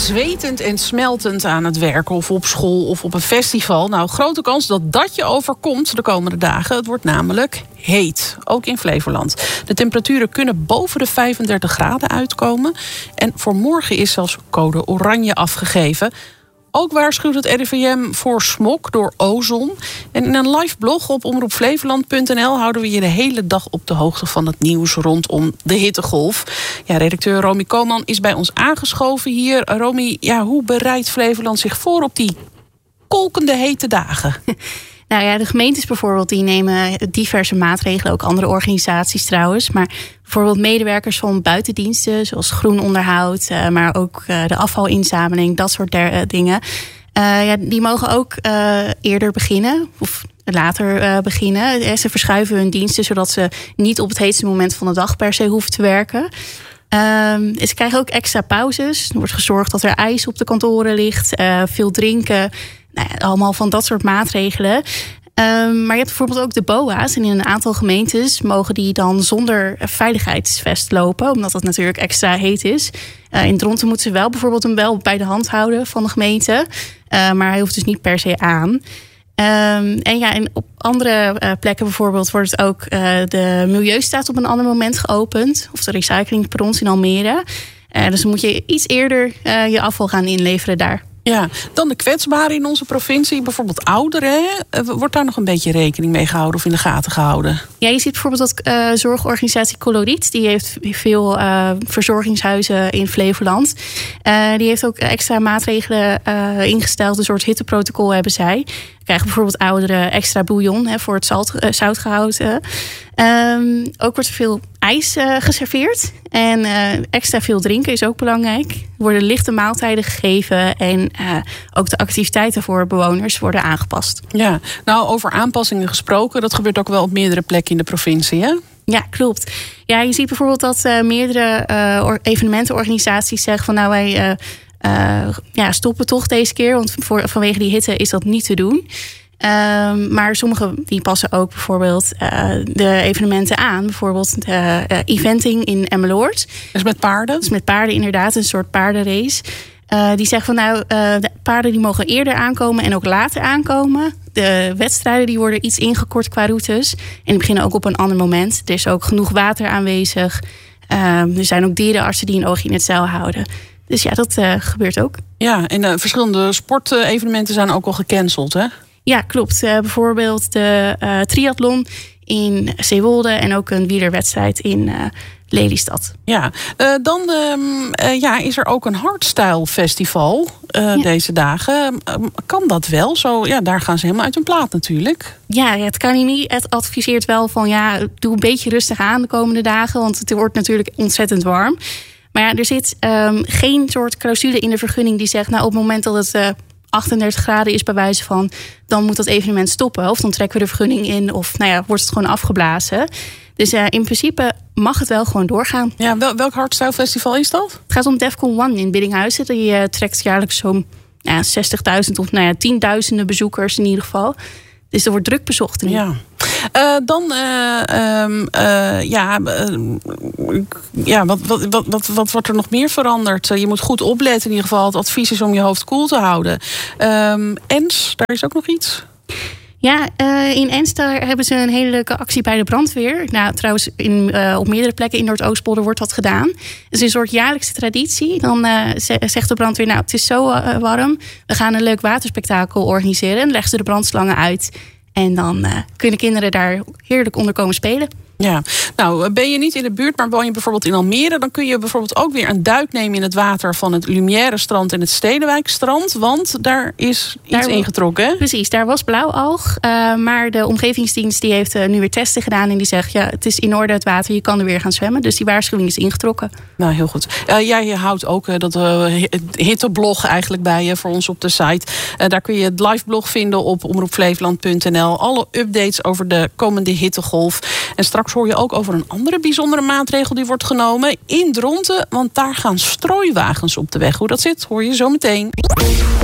zwetend en smeltend aan het werk of op school of op een festival. Nou, grote kans dat dat je overkomt de komende dagen. Het wordt namelijk heet, ook in Flevoland. De temperaturen kunnen boven de 35 graden uitkomen. En voor morgen is zelfs code oranje afgegeven. Ook waarschuwt het RIVM voor smog door ozon. En in een live blog op omroepflevoland.nl houden we je de hele dag op de hoogte van het nieuws rondom de hittegolf. Ja, redacteur Romy Koolman is bij ons aangeschoven hier. Romy, hoe bereidt Flevoland zich voor op die kolkende hete dagen? Nou ja, de gemeentes bijvoorbeeld, die nemen diverse maatregelen. Ook andere organisaties trouwens. Maar bijvoorbeeld medewerkers van buitendiensten, zoals groen onderhoud, maar ook de afvalinzameling, dat soort dingen. Die mogen ook eerder beginnen of later beginnen. Ze verschuiven hun diensten, zodat ze niet op het heetste moment van de dag per se hoeven te werken. Ze krijgen ook extra pauzes. Er wordt gezorgd dat er ijs op de kantoren ligt, veel drinken. Nou ja, allemaal van dat soort maatregelen. Maar je hebt bijvoorbeeld ook de BOA's. En in een aantal gemeentes mogen die dan zonder veiligheidsvest lopen. Omdat het natuurlijk extra heet is. In Dronten moeten ze wel bijvoorbeeld hem wel bij de hand houden van de gemeente. Maar hij hoeft dus niet per se aan. En op andere plekken bijvoorbeeld wordt het ook de Milieustaat op een ander moment geopend. Of de recyclingperrons in Almere. Dus dan moet je iets eerder je afval gaan inleveren daar. Ja, dan de kwetsbaren in onze provincie, bijvoorbeeld ouderen. Wordt daar nog een beetje rekening mee gehouden of in de gaten gehouden? Ja, je ziet bijvoorbeeld dat zorgorganisatie Coloriet, die heeft veel verzorgingshuizen in Flevoland. Die heeft ook extra maatregelen ingesteld, een soort hitteprotocol hebben zij. Krijgen bijvoorbeeld ouderen extra bouillon voor het zoutgehouden. Ook wordt er veel ijs geserveerd. En extra veel drinken is ook belangrijk. Er worden lichte maaltijden gegeven. En ook de activiteiten voor bewoners worden aangepast. Ja, nou over aanpassingen gesproken. Dat gebeurt ook wel op meerdere plekken in de provincie, hè? Ja, klopt. Ja, je ziet bijvoorbeeld dat meerdere evenementenorganisaties zeggen van wij stoppen toch deze keer. Want vanwege die hitte is dat niet te doen. Maar sommigen die passen ook bijvoorbeeld de evenementen aan. Bijvoorbeeld de eventing in Emmeloord. Dat is met paarden? Dat is met paarden inderdaad, een soort paardenrace. Die zeggen van de paarden die mogen eerder aankomen en ook later aankomen. De wedstrijden die worden iets ingekort qua routes. En die beginnen ook op een ander moment. Er is ook genoeg water aanwezig. Er zijn ook dierenartsen die een oogje in het zeil houden. Dus ja, dat gebeurt ook. Ja, en verschillende sportevenementen zijn ook al gecanceld, hè? Ja, klopt. Bijvoorbeeld de triathlon in Zeewolde en ook een wielerwedstrijd in Lelystad. Ja, dan is er ook een hardstyle festival deze dagen. Kan dat wel? Zo, daar gaan ze helemaal uit hun plaat natuurlijk. Ja, het kan niet. Het adviseert wel van doe een beetje rustig aan de komende dagen. Want het wordt natuurlijk ontzettend warm. Maar ja, er zit geen soort clausule in de vergunning die zegt, op het moment dat het 38 graden is bij wijze van, dan moet dat evenement stoppen. Of dan trekken we de vergunning in. Of wordt het gewoon afgeblazen. Dus in principe mag het wel gewoon doorgaan. Ja, welk hardstyle festival is dat? Het gaat om Defcon 1 in Biddinghuizen. Die trekt jaarlijks zo'n 60.000 of tienduizenden bezoekers in ieder geval. Dus er wordt druk bezocht. Ja. Wat wordt er nog meer veranderd? Je moet goed opletten in ieder geval. Het advies is om je hoofd koel te houden. Ens, daar is ook nog iets? Ja, in Ens hebben ze een hele leuke actie bij de brandweer. Nou, trouwens, op meerdere plekken in Noordoostpolder wordt dat gedaan. Het is een soort jaarlijkse traditie. Dan zegt de brandweer, het is zo warm. We gaan een leuk waterspektakel organiseren. En leggen ze de brandslangen uit. En dan kunnen kinderen daar heerlijk onder komen spelen. Ja, ben je niet in de buurt, maar woon je bijvoorbeeld in Almere, dan kun je bijvoorbeeld ook weer een duik nemen in het water van het Lumière-strand en het Stedenwijkstrand, want daar is iets ingetrokken. Hè? Precies, daar was blauwalg, maar de omgevingsdienst die heeft nu weer testen gedaan en die zegt, het is in orde het water, je kan er weer gaan zwemmen. Dus die waarschuwing is ingetrokken. Nou, heel goed. Jij houdt ook dat hitteblog eigenlijk bij je voor ons op de site. Daar kun je het live blog vinden op omroepflevoland.nl. Alle updates over de komende hittegolf. En straks hoor je ook over een andere bijzondere maatregel die wordt genomen in Dronten. Want daar gaan strooiwagens op de weg. Hoe dat zit, hoor je zo meteen.